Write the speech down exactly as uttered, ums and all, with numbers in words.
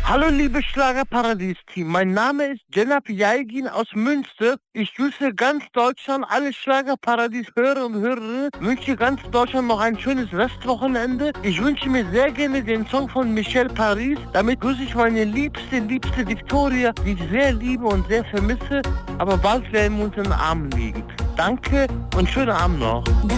Hallo liebe Schlagerparadies-Team, mein Name ist Cenap Yaygin aus Münster. Ich grüße ganz Deutschland, alle Schlagerparadies-Hörer und Hörerinnen, wünsche ganz Deutschland noch ein schönes Restwochenende. Ich wünsche mir sehr gerne den Song von Michel Paris. Damit grüße ich meine liebste, liebste Victoria, die ich sehr liebe und sehr vermisse, aber bald werden wir uns in den Armen liegen. Danke und schönen Abend noch. Das